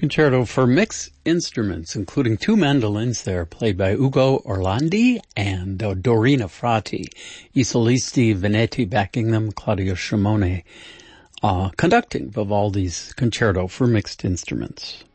concerto for mixed instruments, including two mandolins there, played by Ugo Orlandi and Dorina Frati. I solisti Veneti backing them, Claudio Scimone conducting Vivaldi's concerto for mixed instruments.